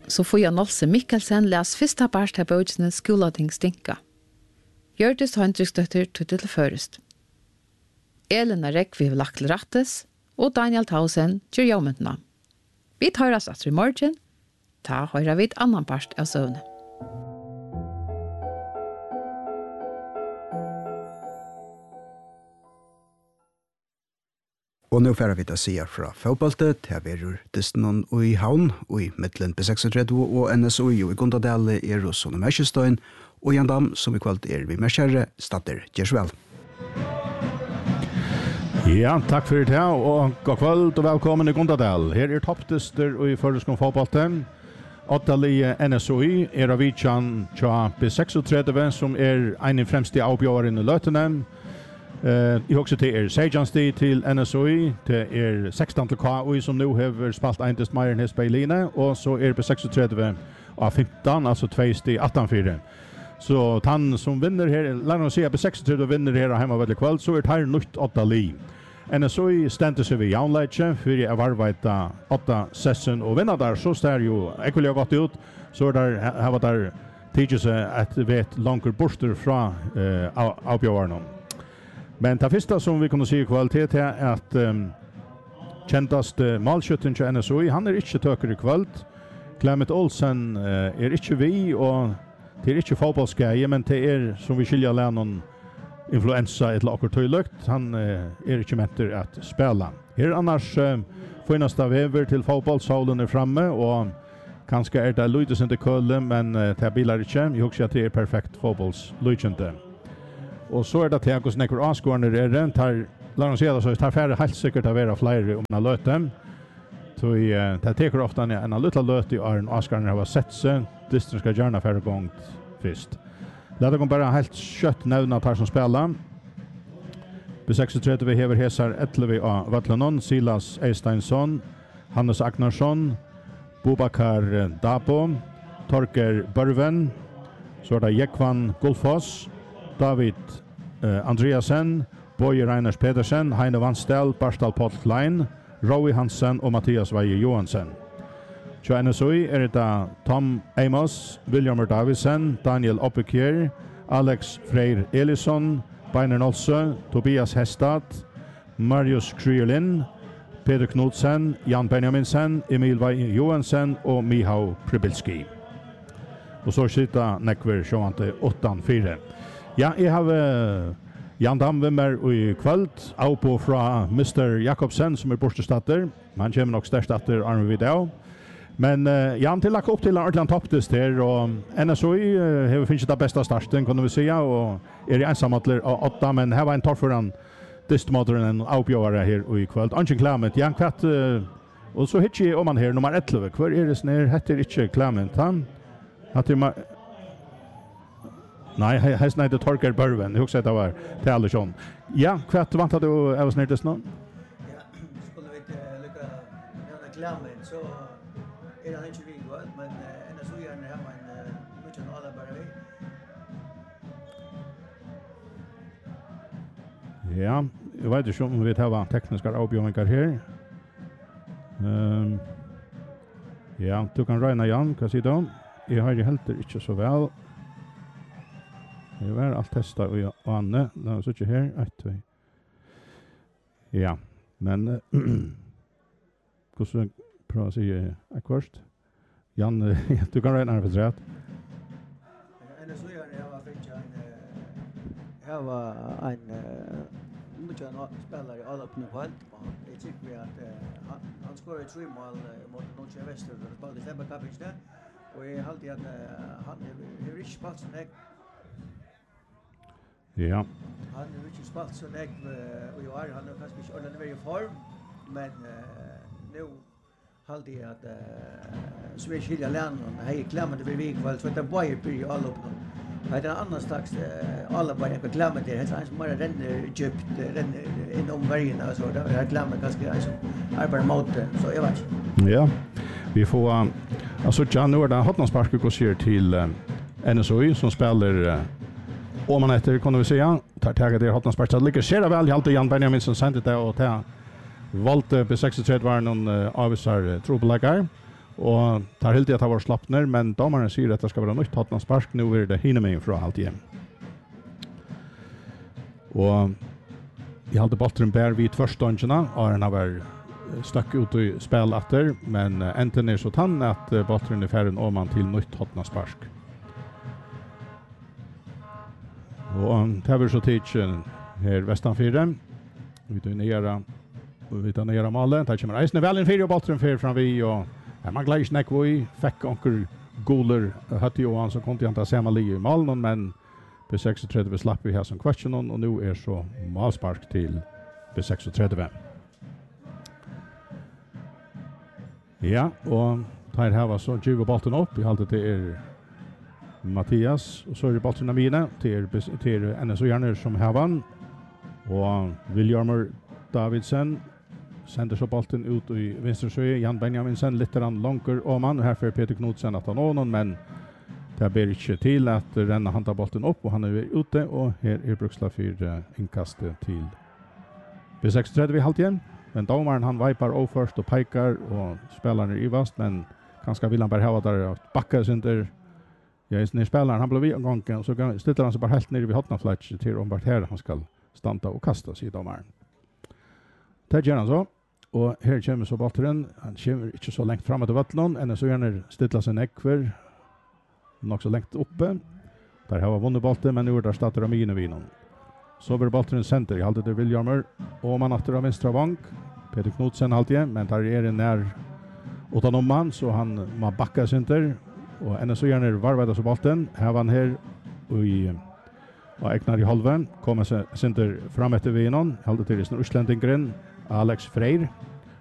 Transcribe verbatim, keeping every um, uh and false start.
Sofia Nolse Mikkelsen les fyrsta part av bøkene Skolating stinka. Hjørtis Høyndriksdøtter tøtte til først. Elena Rekvi lagt til rattes, og Daniel Tausen gjør jommentene. Vi tar oss etter i morgen, ta høyre vidt annan part av søvnet. Og nå får vi da si fra fotballet til vi er Disney og i Havn, og i Midtland B seksogtretti og N S O I og i Gondadale er hos Sonne Merkjestøyen, og Jan Dam, som i kveld er vi Merkjære, Stadder, Gjersvel. Ja, takk for det, og god kveld og velkommen i Gondadale. Her er toppdyster og i Føreskon fotballet. Åttalige N S O I er av Vichan til B seksogtretti, som er en fremste avbjørende i løtene. Uh, I også til er Sejansti til N S O I, til er sexton til K O I som nå har spalt en til Meiren hos Beiline, og så er B seksogtretti av femton, altså to sti attan fire. Så han som vinner her, la oss si at B seksogtretti vinner her hjemme veldig kveld, så er det her nytt åtta li. N S O I stendte seg ved jaunleitje, for jeg var arbeida åtta session og vinner der, så står jo ekkelig godt ut, så er det her var der tidlig seg et vet langer borster fra uh, avbjørnen. Men det første som vi kunne si i kvalitet er at um, kjentast uh, malskjøtten til N S O I, han er ikke tøker i kveld. Clement Olsen uh, er ikke vi, og det er ikke fotballskeie, men det er, som vi skiljer lærer noen influensa et lakker tøyløkt. Han uh, er ikke mentor at spela. Her er annars uh, finnes det vever til fotballsalen er fremme, og kanskje er det lydesende kølle, men uh, det biler ikke. Jeg husker at det er perfekt fotballslydkjente. Og så er det til hvordan nekker avskårene er det. Tar, la oss si det så, det er færre helt sikkert å være flere om denne løte. Så det teker ofte en, en liten løte i åren avskårene har sett seg. Distren skal gjerne færre gang først. La dere bare helt kjøtt nevne at her som spiller. B seksogtretti vi hever Hesar Etlevi av Vatlenon, Silas Eisteinsson, Hannes Agnarsson, Bobakar Dabo, Torker Børven, så er det Jekvan Gulfoss, David uh, Andreasen, Boje Reiners Pedersen, Heine Vanstel, Barstal Paul Klein, Roy Hansen og Mathias Veie Johansen. Til N S O I er det Tom Amos, William Davidsen, Daniel Oppekjer, Alex Freyr Elisson, Beiner Nolse, Tobias Hestad, Marius Kryerlin, Peter Knudsen, Jan Benjaminsen, Emil Veie Johansen og Mihau Pribilski. Og så sitter Nekver sjåvante åtta fire. Ja, jeg har uh, Jan Damvimmer i kveld, av på fra mister Jakobsen, som er bortestatter. Han kommer nok størstatter Arne Vidal. Men uh, Jan til lagt opp til en ordentlig toppdist her, og N S O I uh, har finnet det beste starten, kan vi si, og er i ensamhatler av åtta, men her var en torr foran distmåteren en avbjørere her i kveld. Anken Klement, Jan Kvatt, uh, og så hittar jeg om han her, nummer elleve. Hvor er det sånn her? Heter ikke Klement, han? Heter Nei, her snedde Torker Børven. Jeg husker at det var til alle sånn. Ja, hva vant du av sneddes nå? Ja, skulle vi ikke lykke med Klement, så er han ikke vi godt, men N S O I er hjemme en mye av alle bare vi. Ja, jeg vet ikke om vi tar tekniske avbjørninger her. Um, ja, du kan regne Jan, hva sier du? Jeg har jo helt ikke så vel. Det var alt testet og Anne. La oss ikke her. Et, ja, men hvordan prøver å si akkurat? Jan, du kan regne her for rett. N S O I har vært finnet en her var en mye spiller i alle oppnå kveld. Jeg tykker at han, han skårer tre mål mot Norge Vester, og spalte fem kappene. Og jeg halte at han har ikke spalt som jeg. Ja. Han har ikke spalt så nek og jo er han er kanskje ikke ordentlig veldig i form, men uh, nå halte jeg at uh, så vi skiljer læreren, hei klemmer det ved vikvall, så det er bare bryr i alle oppnå. Det er en annen slags, uh, alle bare ikke klemmer det, det er en som bare renner djupt, renner innom vergen, så det er klemmer ganske en som arbeider mot det, så jeg vet ikke. Ja, vi får, uh, altså Jan, nå er det Hotlandsparket går sier til uh, N S O I som spiller uh, om man etter, kunne vi si, tar taget der Hotlandsparket. Det ligger ser det vel, jeg halte Jan Benjamin som sendte det, og til valgte B seksogtretti var noen uh, avvisar uh, trobeleggere. Og tar helt i at det var slappner, men domaren sier at det skal være nytt Tottenham spark, nå er det hinne med fra alt hjem. Og jeg hadde bollen bær vid første døgnene, og han har vært støkk ut i spil etter, men enten er så tann at bollen er ferdig om man til nytt Tottenham spark. Og det har vi så tid her Vestanfire, vi tar nere, vi tar nere malet, det kommer eisene vel inn fire, og bollen fer fram vi, og ja, man gleder ikke nekk vi, fikk onker goler, høtte jo han, så kom til han ta samme lige i malen, men B seksogtredve slapp vi her som questionen, og nå er så malspark til B seksogtredve. Ja, og her her var så Givo bolten opp, vi halte til er Mattias, og så er det bolten av mine, til, til N S O Hjerner som her vann, og Williamer Davidsen sender så bolten ut i venstre søye, Jan Benjaminsen, litt rann langer om han, og her får Peter Knudsen at han nån, men det ber ikke til at renna han tar bolten opp, og han er ute, og her er Bruksla for uh, innkastet til B seksogtredve i halvtiden. Men domaren han vipar overførst og peikar, og spelaren er i vast, men kanskje vil han bare hava der og bakka sin der. Ja, når spelaren han ble vi en gang, og så stiller han seg bare helt nere vid hotnafletsj til om hvert her han skal standa og kasta, sier domaren. Det gjør han så, og her kommer så bolten, han kommer ikke så lengt fram etter vattnon, enn så gjerne stilla seg nekver, nok så lengt oppe. Der har vi vunnet bolten, men nå er det starter av mine vinen. Så blir bolten senter. Jeg halte til Williamer, og man atter av venstre vank. Peter Knudsen halte, men der er en nær utan om man, så han må bakka senter. Og enn så gjerne varvet av bolten. Her var han her, og i og Egnar i halven, kommer senter fram etter vinen. Jeg halte til Uslendingren, Alex Freyr.